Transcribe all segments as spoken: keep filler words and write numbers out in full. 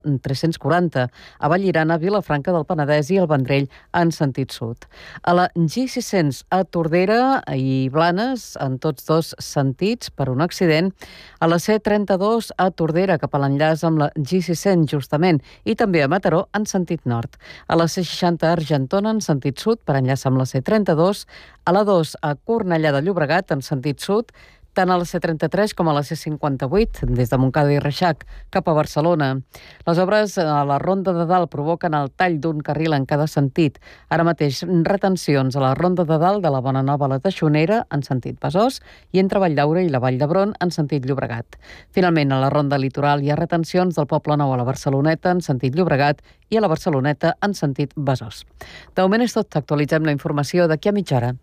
tres-cents quaranta, a Vallirana, Vilafranca del Penedès i el Vendrell en sentit sud. A la G sis-cents a Tordera i Blanes, en tots dos sentits, per un accident. A la C trenta-dos a Tordera, cap a l'enllaç amb la G sis-cents, justament, i també a Mataró, en sentit nord. A la C seixanta a Argentona, en sentit sud, per enllaç amb la C trenta-dos. A la dos a Cornellà de Llobregat, en sentit sud, tant a la C trenta-tres com a la C cinquanta-vuit, des de Montcada i Reixac, cap a Barcelona. Les obres a la Ronda de Dalt provoquen el tall d'un carril en cada sentit. Ara mateix, retencions a la Ronda de Dalt de la Bonanova a la Teixonera, en sentit Besòs, i entre Valldaura i la Vall d'Hebron, en sentit Llobregat. Finalment, a la Ronda Litoral hi ha retencions del Poble Nou a la Barceloneta, en sentit Llobregat, i a la Barceloneta, en sentit Besòs. De moment és tot. Actualitzem la informació d'aquí a mitja hora.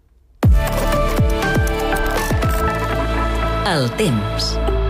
El temps.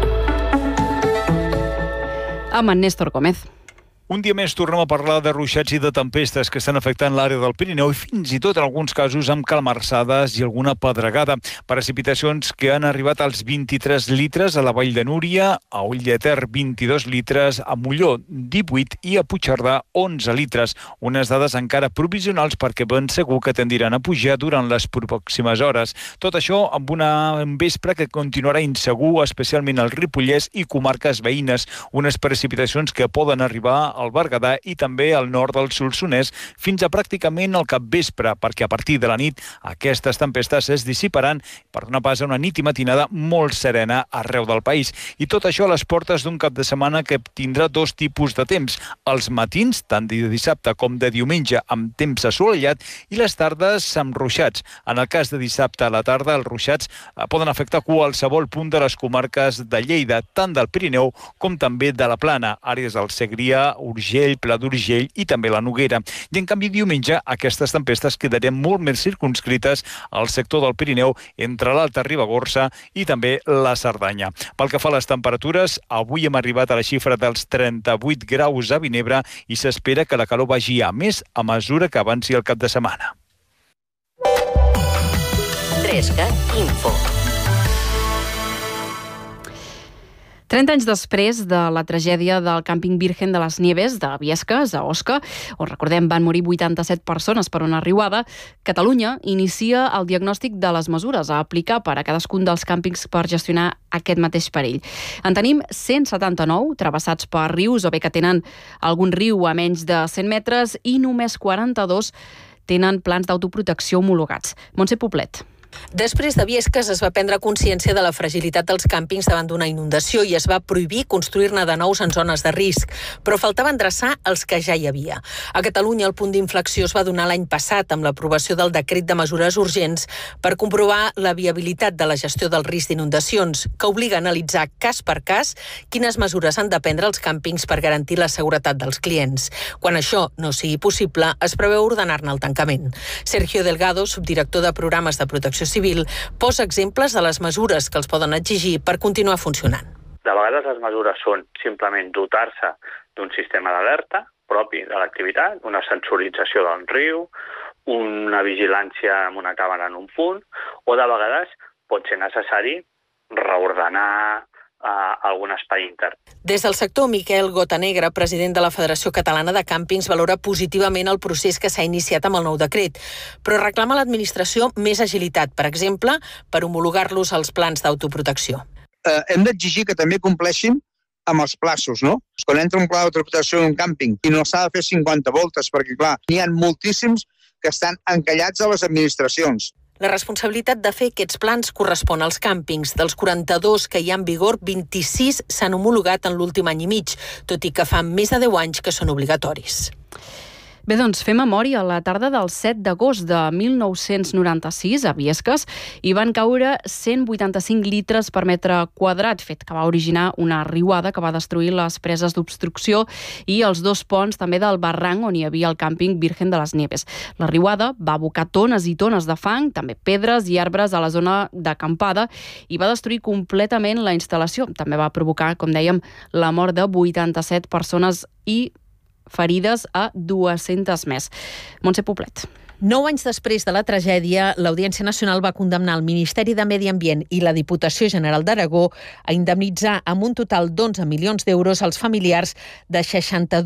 Amb en Néstor Gómez. Un dia més tornem a parlar de ruixats i de tempestes que estan afectant l'àrea del Pirineu i fins i tot en alguns casos amb calmarsades i alguna pedregada. Precipitacions que han arribat als vint-i-tres litres a la Vall de Núria, a Ull de Ter vint-i-dos litres, a Molló divuit i a Puigcerdà onze litres. Unes dades encara provisionals perquè ben segur que tendiran a pujar durant les pròximes hores. Tot això amb una vespre que continuarà insegur, especialment al Ripollès i comarques veïnes. Unes precipitacions que poden arribar al Berguedà i també al nord del Solsonès fins a pràcticament el capvespre, perquè a partir de la nit aquestes tempestes es dissiparan per donar pas a una nit i matinada molt serena arreu del país. I tot això a les portes d'un cap de setmana que tindrà dos tipus de temps. Els matins, tant de dissabte com de diumenge, amb temps assolellat, i les tardes amb ruixats. En el cas de dissabte a la tarda, els ruixats poden afectar qualsevol punt de les comarques de Lleida, tant del Pirineu com també de la Plana, àrees del Segrià, Urgell, Pla d'Urgell i també la Noguera. I en canvi diumenge aquestes tempestes quedarien molt més circunscrites al sector del Pirineu entre l'Alta Ribagorça i també la Cerdanya. Pel que fa a les temperatures, avui hem arribat a la xifra dels trenta-vuit graus a Vinebre i s'espera que la calor vagi a més a mesura que avanci el cap de setmana. Tresca Info. trenta anys després de la tragèdia del càmping Virgen de les Nieves de Biescas, a Osca, on recordem van morir vuitanta-set persones per una riuada, Catalunya inicia el diagnòstic de les mesures a aplicar per a cadascun dels càmpings per gestionar aquest mateix perill. En tenim cent setanta-nou travessats per rius o bé que tenen algun riu a menys de cent metres i només quaranta-dos tenen plans d'autoprotecció homologats. Montse Poblet. Després de Biescas es va prendre consciència de la fragilitat dels càmpings davant d'una inundació i es va prohibir construir-ne de nous en zones de risc, però faltava endreçar els que ja hi havia. A Catalunya el punt d'inflexió es va donar l'any passat amb l'aprovació del decret de mesures urgents per comprovar la viabilitat de la gestió del risc d'inundacions, que obliga a analitzar cas per cas quines mesures han de prendre els càmpings per garantir la seguretat dels clients. Quan això no sigui possible, es preveu ordenar-ne el tancament. Sergio Delgado, subdirector de programes de protecció civil, posa exemples de les mesures que els poden exigir per continuar funcionant. De vegades les mesures són simplement dotar-se d'un sistema d'alerta propi de l'activitat, una sensorització del riu, una vigilància amb una càmera en un punt, o de vegades pot ser necessari reordenar a algun espai intern. Des del sector, Miquel Gotanegra, president de la Federació Catalana de Càmpings, valora positivament el procés que s'ha iniciat amb el nou decret, però reclama a l'administració més agilitat, per exemple, per homologar-los als plans d'autoprotecció. Eh, hem d'exigir que també compleixin amb els plaços, no? Quan entra un pla d'autoprotecció en un càmping i no s'ha de fer cinquanta voltes, perquè clar, n'hi ha moltíssims que estan encallats a les administracions. La responsabilitat de fer aquests plans correspon als càmpings. Dels quaranta-dos que hi ha en vigor, vint-i-sis s'han homologat en l'últim any i mig, tot i que fa més de deu anys que són obligatoris. Bé, doncs, fem memòria. La tarda del set d'agost de mil nou-cents noranta-sis, a Biescas, hi van caure cent vuitanta-cinc litres per metre quadrat, fet que va originar una riuada que va destruir les preses d'obstrucció i els dos ponts també del barranc on hi havia el càmping Virgen de les Nieves. La riuada va abocar tones i tones de fang, també pedres i arbres a la zona d'acampada i va destruir completament la instal·lació. També va provocar, com dèiem, la mort de vuitanta-set persones i ferides a dues-centes més. Montse Poblet. Nou anys després de la tragèdia, l'Audiència Nacional va condemnar el Ministeri de Medi Ambient i la Diputació General d'Aragó a indemnitzar amb un total d'onze milions d'euros als familiars de seixanta-dos